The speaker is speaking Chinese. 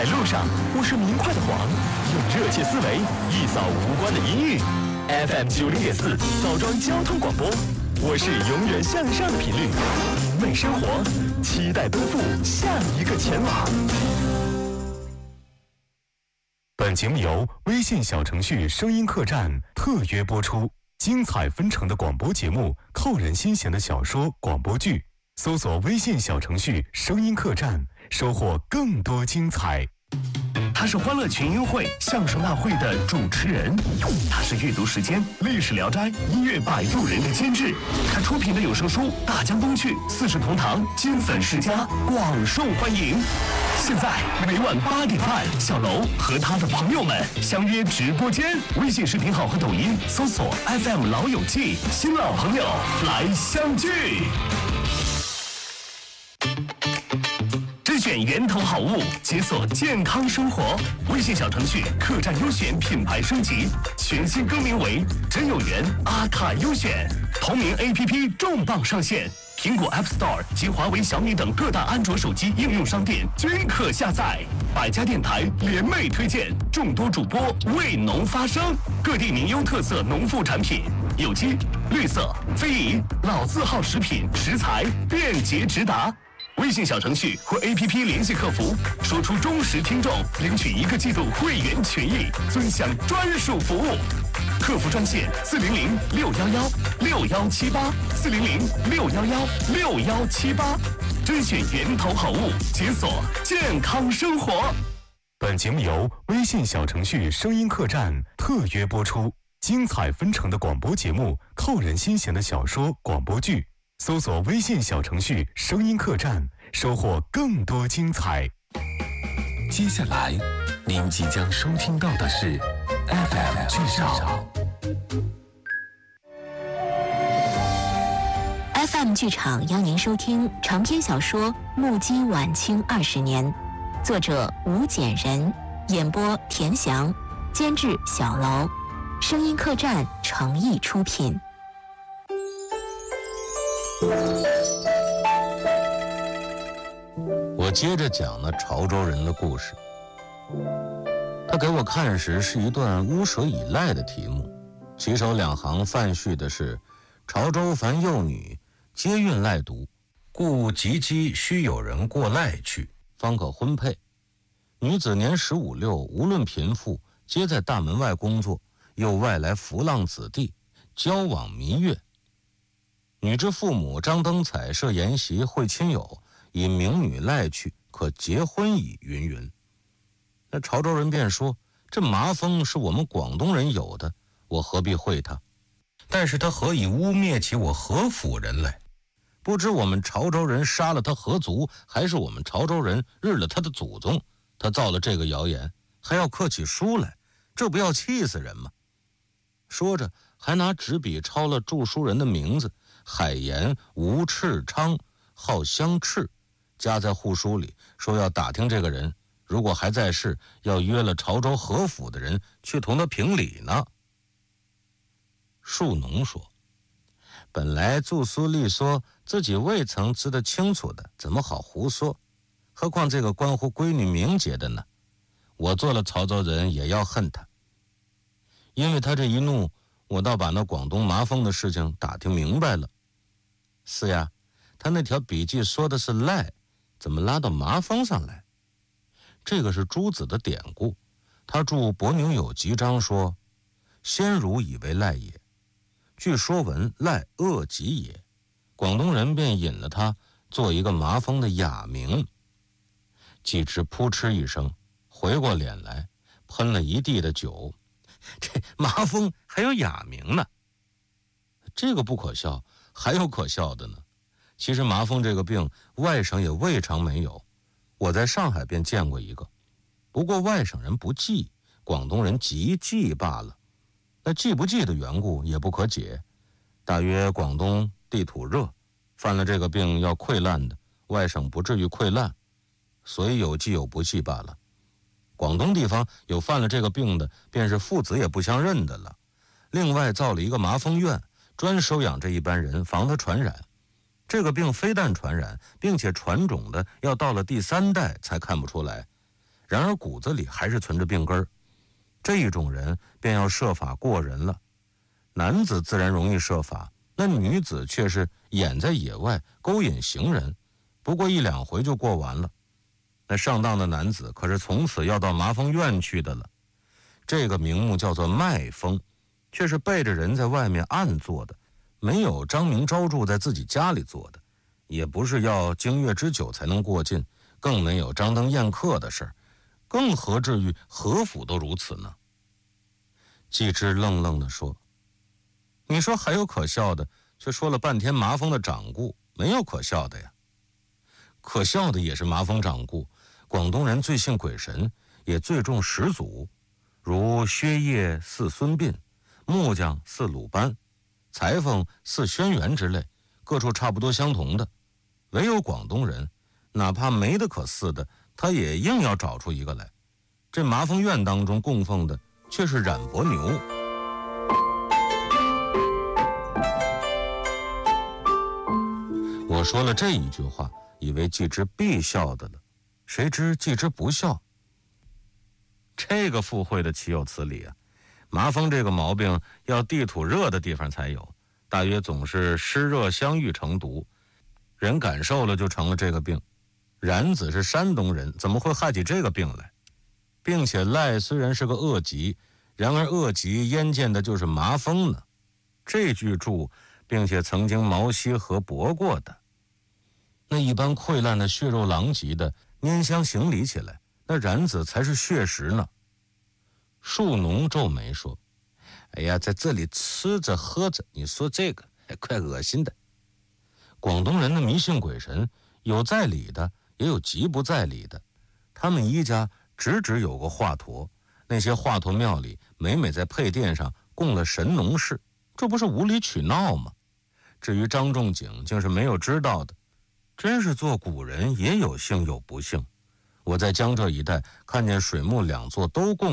路上，我是明快的黄，用热切思维一扫无关的阴郁。FM 90.4枣庄交通广播，我是永远向上的频率，明媚生活，期待奔赴下一个前往。本节目由微信小程序声音客栈特约播出，精彩纷呈的广播节目，扣人心弦的小说、广播剧，搜索微信小程序声音客栈，收获更多精彩。他是欢乐群英会相声大会的主持人，他是阅读时间历史聊斋音乐摆渡人的监制，他出品的有声书《大江东去》四世同堂金粉世家广受欢迎。现在每晚8点半，小楼和他的朋友们相约直播间，微信视频号和抖音搜索 FM 老友记，新老朋友来相聚。甄选源头好物，解锁健康生活。微信小程序客栈优选品牌升级，全新更名为真有缘阿卡优选。同名 APP 重磅上线，苹果 App Store 及华为、小米等各大安卓手机应用商店均可下载。百家电台联袂推荐，众多主播为农发声，各地名优特色农副产品，有机、绿色、非遗、老字号食品食材便捷直达。微信小程序或 APP 联系客服，说出忠实听众，领取1个季度会员权益，尊享专属服务。客服专线400-611611-6178，400-611611-6178，甄选源头好物，解锁健康生活。本节目由微信小程序声音客栈特约播出，精彩纷呈的广播节目，扣人心弦的小说、广播剧。搜索微信小程序声音客栈，收获更多精彩。接下来您即将收听到的是 FM 剧场。 FM 剧场邀您收听长篇小说《目击晚清20年》，作者吴简人，演播田翔，监制小楼，声音客栈诚意出品。 我接着讲了潮州人的故事。他给我看时是一段巫蛇以赖的题目，其首2行泛叙的是潮州凡幼女皆孕赖毒，故及笄须有人过赖去，方可婚配。女子年15、16，无论贫富，皆在大门外工作，又外来浮浪子弟，交往蜜月。女之父母张登彩设筵席会亲友，以名女赖去，可结婚矣，云云。那潮州人便说，这麻风是我们广东人有的，我何必会他？但是他何以污蔑起我何府人来？不知我们潮州人杀了他何族，还是我们潮州人日了他的祖宗？他造了这个谣言，还要刻起书来，这不要气死人吗？说着还拿纸笔抄了著书人的名字，海盐吴赤昌，号相赤，加在户书里，说要打听这个人，如果还在世，要约了潮州何府的人去同他评理呢。树农说，本来住书立说自己未曾知得清楚的，怎么好胡说？何况这个关乎闺女名节的呢？我做了潮州人也要恨他。因为他这一怒，我倒把那广东麻风的事情打听明白了。是呀，他那条笔记说的是赖，怎么拉到麻风上来？这个是朱子的典故，他著《伯牛有集章》说，先儒以为赖也，据说闻赖恶极也，广东人便引了他做一个麻风的雅名。季之扑哧一声，回过脸来，喷了一地的酒。这麻风还有雅名呢，这个不可笑，还有可笑的呢。其实麻风这个病外省也未尝没有，我在上海便见过一个，不过外省人不记，广东人极记罢了。那记不记的缘故也不可解，大约广东地土热，犯了这个病要溃烂的，外省不至于溃烂，所以有记有不记罢了。广东地方有犯了这个病的，便是父子也不相认的了。另外造了一个麻风院，专收养这一般人，防他传染。这个病非但传染，并且传种的要到了第3代才看不出来。 然而骨子里还是存着病根儿。这一种人便要设法过人了。男子自然容易设法，那女子却是眼在野外勾引行人，不过1、2回就过完了。那上当的男子可是从此要到麻风院去的了。这个名目叫做卖风，却是背着人在外面暗做的，没有张明招住在自己家里做的，也不是要经月之久才能过尽，更没有张灯宴客的事儿，更何至于何府都如此呢？季之愣愣地说：“你说还有可笑的，却说了半天麻风的掌故，没有可笑的呀。可笑的也是麻风掌故。广东人最信鬼神，也最重始祖，如薛业似孙膑，木匠似鲁班，裁缝似轩辕之类，各处差不多相同的。唯有广东人，哪怕没得可似的，他也硬要找出一个来。这麻风院当中供奉的却是冉伯牛。”我说了这一句话，以为季之必笑的了，谁知季之不笑。这个附会的岂有此理啊！麻风这个毛病要地土热的地方才有，大约总是湿热相遇成毒，人感受了就成了这个病。冉子是山东人，怎么会害起这个病来？并且赖虽然是个恶疾，然而恶疾焉见的就是麻风呢？这句注并且曾经毛西河驳过的。那一般溃烂的血肉狼藉的拈香行礼起来，那冉子才是血食呢。树农皱眉说：“哎呀，在这里吃着喝着，你说这个还怪恶心的。”广东人的迷信鬼神，有在理的，也有极不在理的。他们一家只有个华佗，那些华佗庙里每每在配殿上供了神农氏，这不是无理取闹吗？至于张仲景，竟是没有知道的。真是做古人也有幸有不幸。我在江浙一带看见水木2座都供